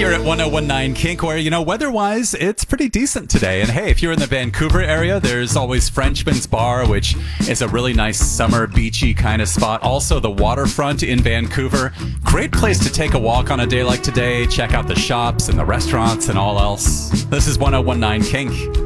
You're at 1019 Kink, where, weather-wise, it's pretty decent today. And hey, if you're in the Vancouver area, there's always Frenchman's Bar, which is a really nice summer beachy kind of spot. Also, the waterfront in Vancouver. Great place to take a walk on a day like today. Check out the shops and the restaurants and all else. This is 1019 Kink.